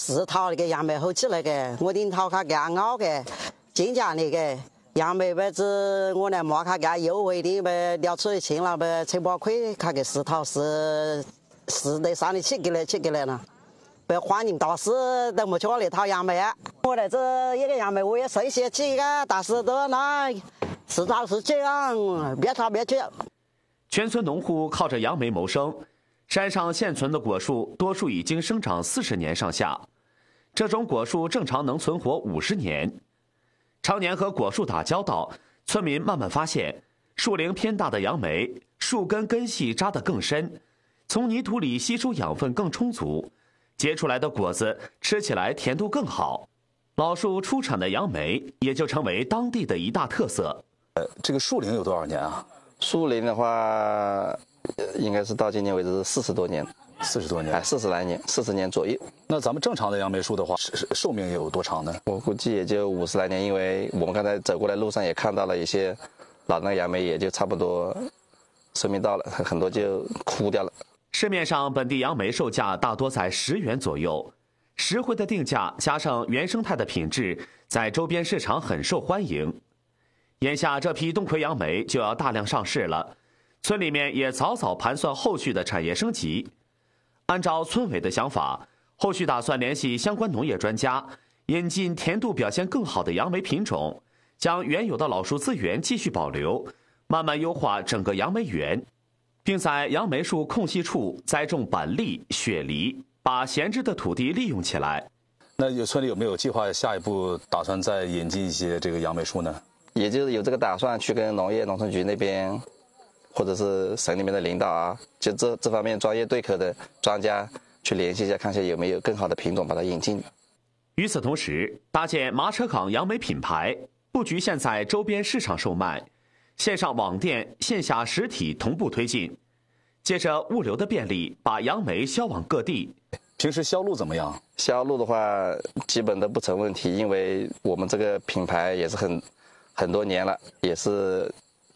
4套那个杨梅好起来个，我顶头卡给他熬个，进价那个杨梅呗，只我来摸卡给他优惠的呗，聊出来轻了呗，才把亏卡个4套是得3的起给来了。不要欢迎大师都没吃那套杨梅，我来这一个杨梅我也生些起个，大师都那是早是这样，别吵别去。 全村农户靠着杨梅谋生，山上现存的果树多数已经生长40年上下，这种果树正常能存活50年。常年和果树打交道，村民慢慢发现，树龄偏大的杨梅，树根根系扎得更深，从泥土里吸收养分更充足，结出来的果子吃起来甜度更好。老树出产的杨梅也就成为当地的一大特色。 这个树龄有多少年啊？ 树龄的话，应该是到今年为止是40多年。 40多年， 哎，40来年，40年左右。 那咱们正常的杨梅树的话，寿命有多长呢？ 我估计也就50来年，因为我们刚才走过来路上也看到了一些老的杨梅，也就差不多寿命到了，很多就枯掉了。 市面上本地杨梅售价大多在10元左右，实惠的定价加上原生态的品质，在周边市场很受欢迎。眼下这批冬葵杨梅就要大量上市了，村里面也早早盘算后续的产业升级。按照村委的想法，后续打算联系相关农业专家，引进甜度表现更好的杨梅品种，将原有的老树资源继续保留，慢慢优化整个杨梅园，并在杨梅树空隙处栽种板栗、雪梨，把闲置的土地利用起来。 那村里有没有计划下一步打算再引进一些这个杨梅树呢？ 也就是有这个打算，去跟农业农村局那边，或者是省里面的领导啊，就这方面专业对口的专家去联系一下，看一下有没有更好的品种把它引进。 与此同时，搭建马车港杨梅品牌，不局限在周边市场售卖，线上网店、线下实体同步推进，借着物流的便利，把杨梅销往各地。 平时销路怎么样？ 销路的话，基本都不成问题，因为我们这个品牌也是很多年了，也是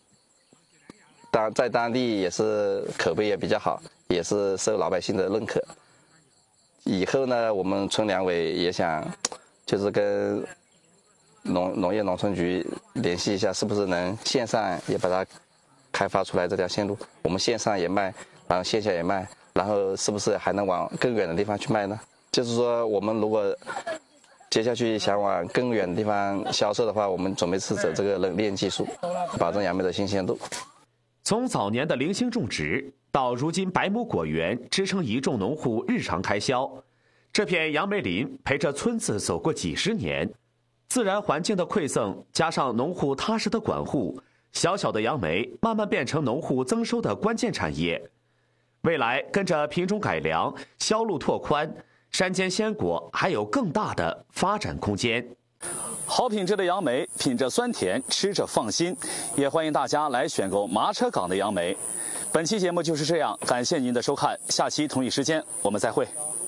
在当地也是口碑也比较好，也是受老百姓的认可。以后呢，我们村两委也想，就是跟农业农村局联系一下，是不是能线上也把它开发出来这条线路？我们线上也卖，然后线下也卖，然后是不是还能往更远的地方去卖呢？就是说，我们如果接下去想往更远的地方销售的话，我们准备是走这个冷链技术，保证杨梅的新鲜度。 从早年的零星种植，到如今百亩果园支撑一众农户日常开销，这片杨梅林陪着村子走过几十年。自然环境的馈赠，加上农户踏实的管护，小小的杨梅慢慢变成农户增收的关键产业。未来跟着品种改良、销路拓宽，山间鲜果还有更大的发展空间。 好品质的杨梅，品着酸甜，吃着放心。也欢迎大家来选购马车港的杨梅。本期节目就是这样，感谢您的收看，下期同一时间我们再会。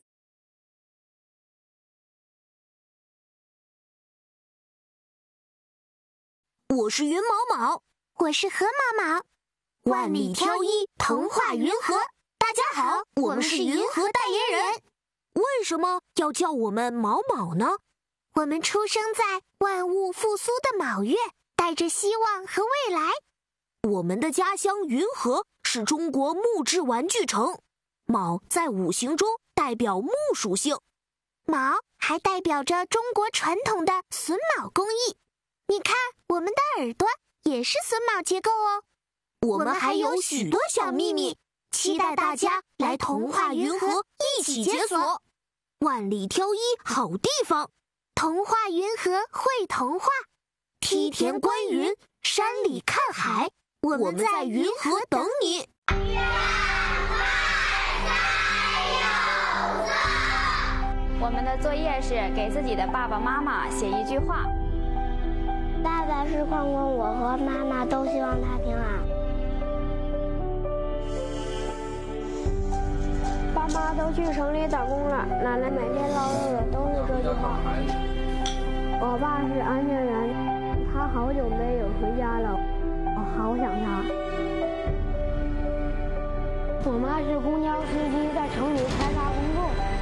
我是云毛毛， 我是河毛毛， 万里挑一，童话云河。大家好，我们是云河代言人。为什么要叫我们毛毛呢？ 我们出生在万物复苏的卯月，带着希望和未来。 我们的家乡云河是中国木质玩具城，卯在五行中代表木属性， 卯还代表着中国传统的榫卯工艺。你看，我们的耳朵也是榫卯结构哦。 我们还有许多小秘密，期待大家来童话云河一起解锁。万里挑一好地方， 童话云河会童话， 梯田观云，山里看海，我们在云河等你。 我们的作业是给自己的爸爸妈妈写一句话。 爸爸是矿工，我和妈妈都希望他平安。爸妈都去城里打工了，奶奶每天唠叨的都是这句话。我爸是安全员，他好久没有回家了，我好想他。我妈是公交司机，在城里开发工作。